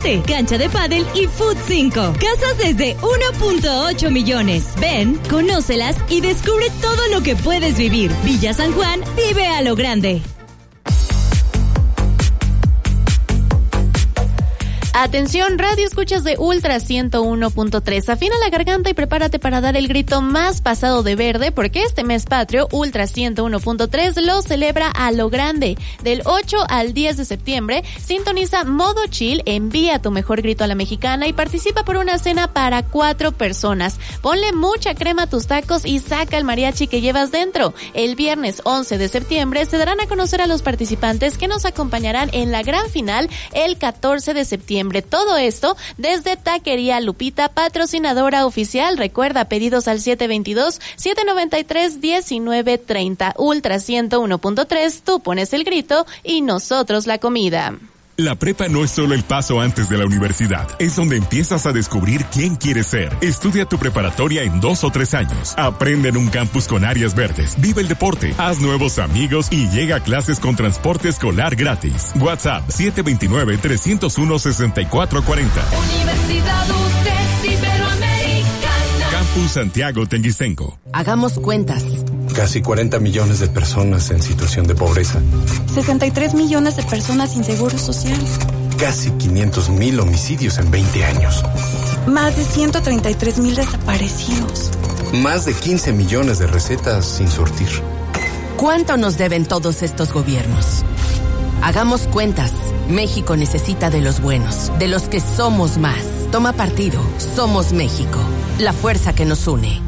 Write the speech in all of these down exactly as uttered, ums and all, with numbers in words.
restaurante, cancha de pádel y Food cinco. Casas desde uno punto ocho millones. Ven, conócelas y descubre todo lo que puedes vivir. Villa San Juan, vive a lo grande. Atención, radio escuchas de Ultra ciento uno punto tres. Afina la garganta y prepárate para dar el grito más pasado de verde, porque este mes patrio, Ultra ciento uno punto tres lo celebra a lo grande. Del ocho al diez de septiembre, sintoniza Modo Chill, envía tu mejor grito a la mexicana y participa por una cena para cuatro personas. Ponle mucha crema a tus tacos y saca el mariachi que llevas dentro. El viernes once de septiembre se darán a conocer a los participantes que nos acompañarán en la gran final el catorce de septiembre. Todo esto desde Taquería Lupita, patrocinadora oficial. Recuerda, pedidos al siete dos dos, siete nueve tres, uno nueve tres cero. Ultra ciento uno punto tres, tú pones el grito y nosotros la comida. La prepa no es solo el paso antes de la universidad, es donde empiezas a descubrir quién quieres ser. Estudia tu preparatoria en dos o tres años. Aprende en un campus con áreas verdes. Vive el deporte, haz nuevos amigos y llega a clases con transporte escolar gratis. WhatsApp siete dos nueve, tres cero uno, seis cuatro cuatro cero. Universidad U T E S Iberoamericana. Campus Santiago Tenguicenco. Hagamos cuentas. Casi cuarenta millones de personas en situación de pobreza. sesenta y tres millones de personas sin seguro social. Casi quinientos mil homicidios en veinte años. Más de ciento treinta y tres mil desaparecidos. Más de quince millones de recetas sin surtir. ¿Cuánto nos deben todos estos gobiernos? Hagamos cuentas. México necesita de los buenos, de los que somos más. Toma partido. Somos México. La fuerza que nos une.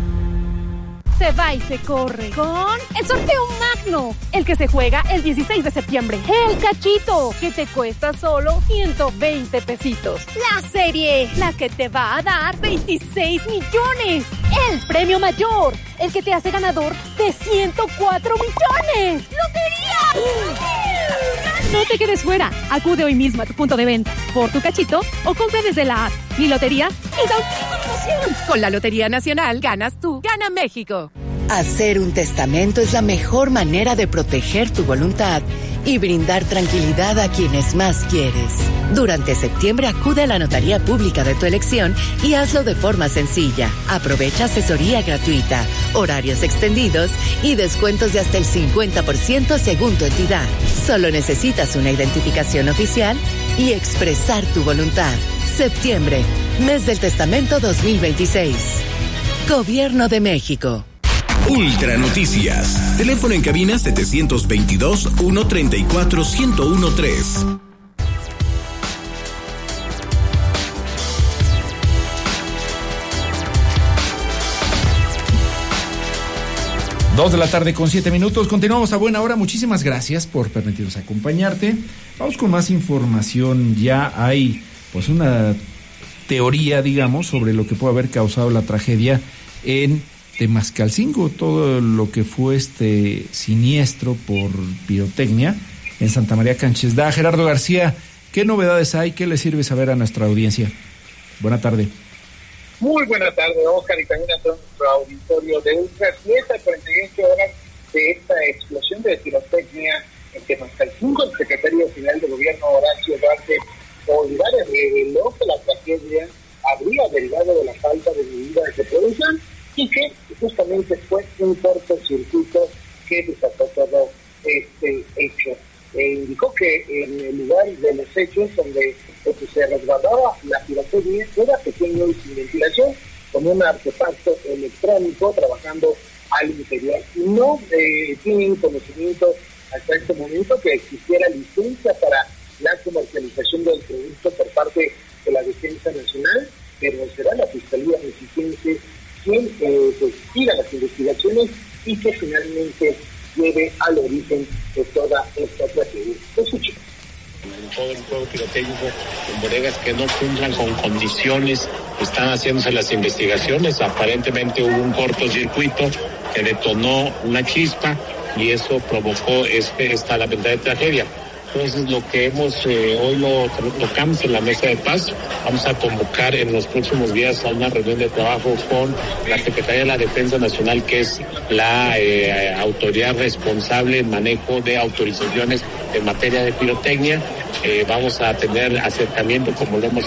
Se va y se corre con el sorteo magno, el que se juega el dieciséis de septiembre. El cachito, que te cuesta solo ciento veinte pesitos. La serie, la que te va a dar veintiséis millones. El premio mayor, el que te hace ganador de ciento cuatro millones. ¡Lotería! No te quedes fuera. Acude hoy mismo a tu punto de venta por tu cachito o compra desde la app. Mi lotería y da una emoción. Con la Lotería Nacional ganas tú, gana México. Hacer un testamento es la mejor manera de proteger tu voluntad y brindar tranquilidad a quienes más quieres. Durante septiembre acude a la notaría pública de tu elección y hazlo de forma sencilla. Aprovecha asesoría gratuita, horarios extendidos y descuentos de hasta el cincuenta por ciento según tu entidad. Solo necesitas una identificación oficial y expresar tu voluntad. Septiembre, mes del testamento dos mil veintiséis. Gobierno de México. Ultra Noticias. Teléfono en cabina setecientos veintidós, ciento treinta y cuatro, ciento trece. Dos de la tarde con siete minutos. Continuamos a buena hora. Muchísimas gracias por permitirnos acompañarte. Vamos con más información. Ya hay pues una teoría, digamos, sobre lo que puede haber causado la tragedia en Temascalcingo, todo lo que fue este siniestro por pirotecnia en Santa María Canchesda. Gerardo García, ¿qué novedades hay? ¿Qué le sirve saber a nuestra audiencia? Buena tarde. Muy buena tarde, Oscar, y también a todo nuestro auditorio de Ultra. siete a cuarenta y ocho horas de esta explosión de pirotecnia en Temascalcingo, el secretario general de gobierno, Horacio Duarte Olivares, reveló que la tragedia habría derivado de la falta de medidas de prevención y que justamente fue un cortocircuito que desató todo este hecho. E indicó que en el lugar de los hechos donde pues, se resguardaba la pirotecnia era pequeño y sin ventilación, con un artefacto electrónico trabajando al interior. No eh, tienen conocimiento hasta este momento que existiera licencia para la comercialización del producto por parte de la Defensa Nacional, pero será la Fiscalía Mexiquense quien eh, pues, siga las investigaciones y que finalmente lleve al origen de toda esta tragedia. Escuchen. Todo el juego pirotécnico en bodegas que no cumplan con condiciones, están haciéndose las investigaciones. Aparentemente hubo un cortocircuito que detonó una chispa y eso provocó este, esta lamentable tragedia. Entonces lo que hemos, eh, hoy lo tocamos en la mesa de paz, vamos a convocar en los próximos días a una reunión de trabajo con la Secretaría de la Defensa Nacional, que es la eh, autoridad responsable en manejo de autorizaciones en materia de pirotecnia. Eh, vamos a tener acercamiento, como lo hemos